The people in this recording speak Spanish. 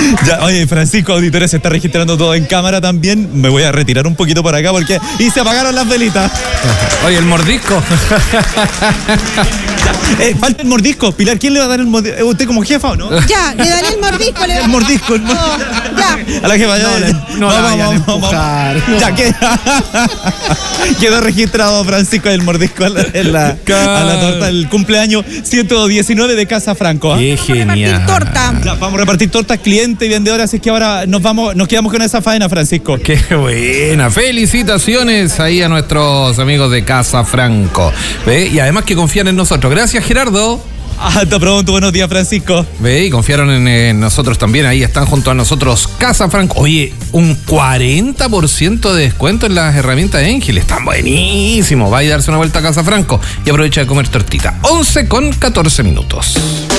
Ya, oye, Francisco Auditores se está registrando todo en cámara también. Me voy a retirar un poquito para acá porque... Y se apagaron las velitas. Oye, el mordisco. Falta el mordisco. Pilar, ¿quién le va a dar el mordisco? ¿Usted como jefa o no? Ya, le daré el mordisco. El mordisco. Ya. A la jefa, ya. No la vayan a empujar. Ya quedó registrado Francisco el mordisco a la torta del cumpleaños 119 de Casa Franco. Qué genial. Torta. Ya, vamos a repartir tortas, clientes y vendedores, así que ahora nos quedamos con esa faena, Francisco. Qué buena. Felicitaciones ahí a nuestros amigos de Casa Franco. ¿Ve? Y además que confían en nosotros. Gracias, Gerardo. Hasta pronto, buenos días, Francisco. Ve, y confiaron en nosotros también. Ahí están junto a nosotros Casa Franco. Oye, un 40% de descuento en las herramientas de Engel. Están buenísimos. Vaya a darse una vuelta a Casa Franco y aprovecha de comer tortita. 11:14.